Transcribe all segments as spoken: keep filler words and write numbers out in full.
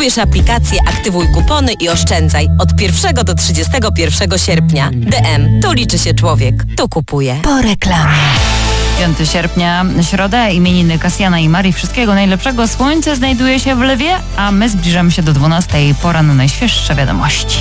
Pobierz aplikację, aktywuj kupony i oszczędzaj od pierwszego do trzydziestego pierwszego sierpnia. D M. Tu liczy się człowiek. Tu kupuje. Po reklamie. piątego sierpnia, środa, imieniny Kasjana i Marii. Wszystkiego najlepszego. Słońce znajduje się w lewie, a my zbliżamy się do dwunastej. Pora na najświeższe wiadomości.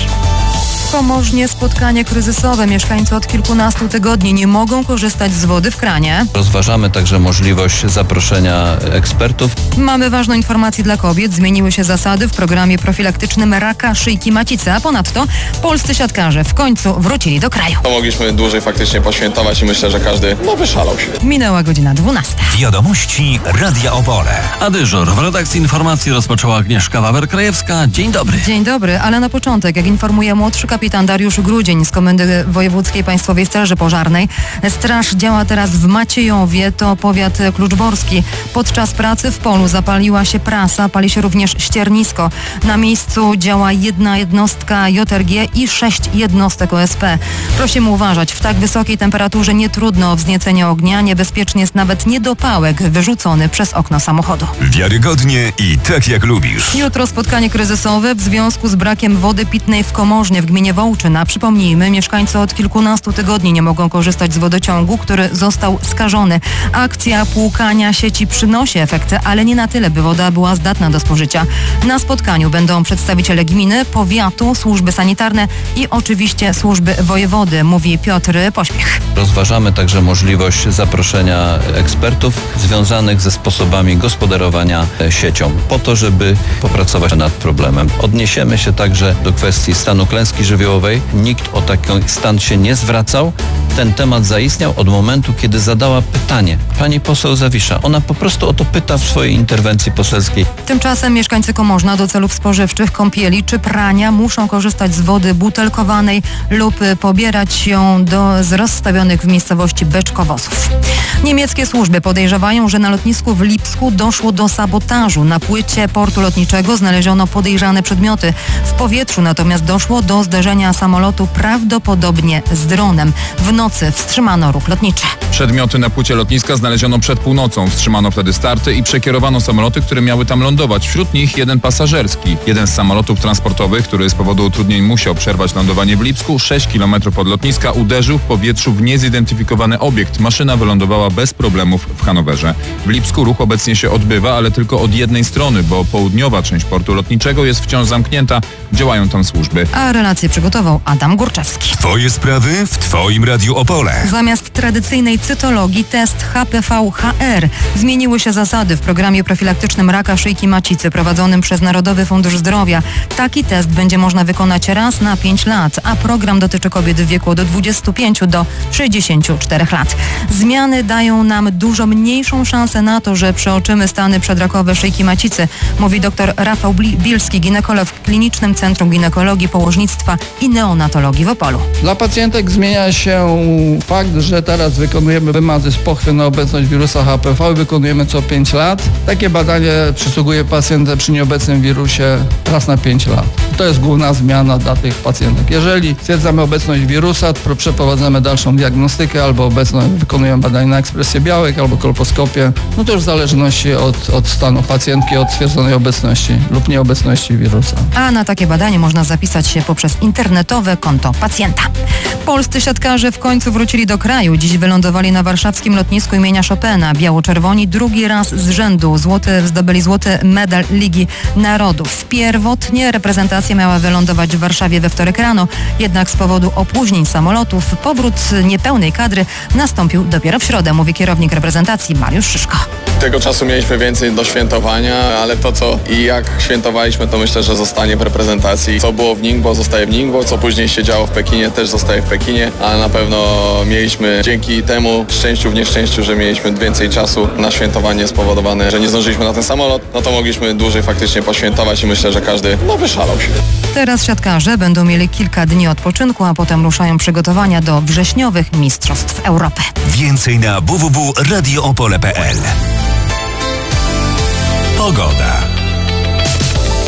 Pomożnie spotkanie kryzysowe. Mieszkańcy od kilkunastu tygodni nie mogą korzystać z wody w kranie. Rozważamy także możliwość zaproszenia ekspertów. Mamy ważną informację dla kobiet. Zmieniły się zasady w programie profilaktycznym raka szyjki macicy, a ponadto polscy siatkarze w końcu wrócili do kraju. Mogliśmy dłużej faktycznie poświętować i myślę, że każdy no, wyszalał się. Minęła godzina dwunasta. Wiadomości Radia Opole. A dyżur w redakcji informacji rozpoczęła Agnieszka Wawer-Krajewska. Dzień dobry. Dzień dobry, ale na początek, jak informuje młodszy kapitan Dariusz Grudzień z Komendy Wojewódzkiej Państwowej Straży Pożarnej, straż działa teraz w Maciejowie, to powiat kluczborski. Podczas pracy w polu zapaliła się prasa, pali się również ściernisko. Na miejscu działa jedna jednostka J R G i sześć jednostek O S P. Prosimy uważać, w tak wysokiej temperaturze nie trudno o wzniecenie ognia, niebezpieczny jest nawet niedopałek wyrzucony przez okno samochodu. Wiarygodnie i tak jak lubisz. Jutro spotkanie kryzysowe w związku z brakiem wody pitnej w Komorznie w gminie Wołczyna. Przypomnijmy, mieszkańcy od kilkunastu tygodni nie mogą korzystać z wodociągu, który został skażony. Akcja płukania sieci przynosi efekty, ale nie na tyle, by woda była zdatna do spożycia. Na spotkaniu będą przedstawiciele gminy, powiatu, służby sanitarne i oczywiście służby wojewody, mówi Piotr Pośpiech. Rozważamy także możliwość zaproszenia ekspertów związanych ze sposobami gospodarowania siecią, po to, żeby popracować nad problemem. Odniesiemy się także do kwestii stanu klęski żywiołowej. Nikt o taki stan się nie zwracał. Ten temat zaistniał od momentu, kiedy zadała pytanie pani poseł Zawisza. Ona po prostu o to pyta w swojej interwencji poselskiej. Tymczasem mieszkańcy Komorzna do celów spożywczych, kąpieli czy prania muszą korzystać z wody butelkowanej lub pobierać ją do, z rozstawionych w miejscowości beczkowozów. Niemieckie służby podejrzewają, że na lotnisku w Lipsku doszło do sabotażu. Na płycie portu lotniczego znaleziono podejrzane przedmioty. W powietrzu natomiast doszło do zderzenia samolotu prawdopodobnie z dronem. W nocy wstrzymano ruch lotniczy. Przedmioty na płycie lotniska znaleziono przed północą. Wstrzymano wtedy starty i przekierowano samoloty, które miały tam lądować. Wśród nich jeden pasażerski. Jeden z samolotów transportowych, który z powodu utrudnień musiał przerwać lądowanie w Lipsku, sześć kilometrów od lotniska uderzył w powietrzu w niezidentyfikowany obiekt. Maszyna wylądowała bez problemów w Hanowerze. W Lipsku ruch obecnie się odbywa, ale tylko od jednej strony, bo południowa część portu lotniczego jest wciąż zamknięta. Działają tam służby. A relację przygotował Adam Górczewski. Twoje sprawy w Twoim Radiu Opole. Zamiast tradycyjnej cytologii test H P V H R. Zmieniły się zasady w programie profilaktycznym raka szyjki macicy prowadzonym przez Narodowy Fundusz Zdrowia. Taki test będzie można wykonać raz na pięć lat, a program dotyczy kobiet w wieku od dwudziestu pięciu do sześćdziesięciu czterech lat. Zmiany dają nam dużo mniejszą szansę na to, że przeoczymy stany przedrakowe szyjki macicy, mówi dr Rafał Bilski, ginekolog w Klinicznym Centrum Ginekologii, Położnictwa i Neonatologii w Opolu. Dla pacjentek zmienia się fakt, że teraz wykonujemy wymazy z pochwy na obecność wirusa H P V i wykonujemy co pięć lat. Takie badanie przysługuje pacjentom przy nieobecnym wirusie raz na pięć lat. To jest główna zmiana dla tych pacjentek. Jeżeli stwierdzamy obecność wirusa, to przeprowadzamy dalszą diagnostykę albo obecność, wykonujemy badanie na ekspresję białek albo kolposkopię. No to już w zależności od, od stanu pacjentki, od stwierdzonej obecności lub nieobecności wirusa. A na takie badanie można zapisać się poprzez internetowe konto pacjenta. Polscy siatkarze w końcu wrócili do kraju. Dziś wylądowali na warszawskim lotnisku imienia Chopina. Biało-czerwoni drugi raz z rzędu złoty, zdobyli złoty medal Ligi Narodów. Pierwotnie reprezentacja miała wylądować w Warszawie we wtorek rano, jednak z powodu opóźnień samolotów powrót niepełnej kadry nastąpił dopiero w środę, mówi kierownik reprezentacji Mariusz Szyszko. Tego czasu mieliśmy więcej do świętowania, ale to co i jak świętowaliśmy, to myślę, że zostanie w reprezentacji. Co było w Ningbo, zostaje w Ningbo, co później się działo w Pekinie, też zostaje w Pekinie, ale na pewno mieliśmy dzięki temu szczęściu w nieszczęściu, że mieliśmy więcej czasu na świętowanie spowodowane, że nie zdążyliśmy na ten samolot, no to mogliśmy dłużej faktycznie poświętować i myślę, że każdy no wyszalał się. Teraz siatkarze będą mieli kilka dni odpoczynku, a potem ruszają przygotowania do wrześniowych Mistrzostw Europy. Więcej na w w w kropka radio opole kropka p l. Pogoda.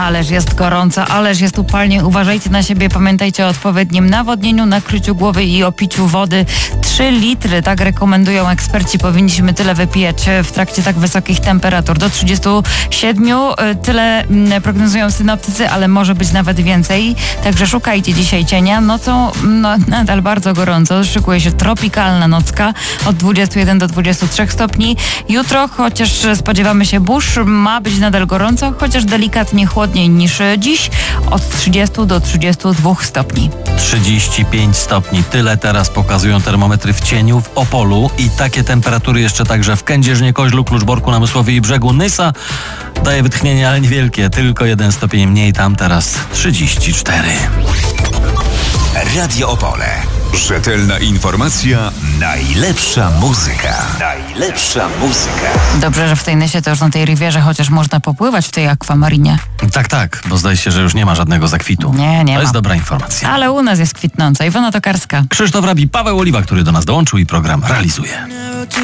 Ależ jest gorąco, ależ jest upalnie. Uważajcie na siebie, pamiętajcie o odpowiednim nawodnieniu, nakryciu głowy i o piciu wody. trzy litry, tak rekomendują eksperci. Powinniśmy tyle wypijać w trakcie tak wysokich temperatur. Do trzydziestu siedmiu, tyle prognozują synoptycy, ale może być nawet więcej. Także szukajcie dzisiaj cienia. Nocą no, nadal bardzo gorąco. Szykuje się tropikalna nocka od dwudziestu jeden do dwudziestu trzech stopni. Jutro, chociaż spodziewamy się burz, ma być nadal gorąco, chociaż delikatnie chłodniej niż dziś, od trzydziestu do trzydziestu dwóch stopni. trzydzieści pięć stopni. Tyle teraz pokazują termometry w Cieniu, w Opolu i takie temperatury jeszcze także w Kędzierzynie, Koźlu, Kluczborku, Namysłowie i Brzegu. Nysa daje wytchnienie, ale niewielkie, tylko jeden stopień mniej, tam teraz trzydzieści cztery. Radio Opole. Rzetelna informacja, najlepsza muzyka. Najlepsza muzyka. Dobrze, że w tej Nysie to już na tej Rivierze chociaż można popływać w tej akwamarinie. Tak, tak, bo zdaje się, że już nie ma żadnego zakwitu. Nie, nie To ma. jest dobra informacja. Ale u nas jest kwitnąca. Iwona Tokarska. Krzysztof Rabi, Paweł Oliwa, który do nas dołączył i program realizuje.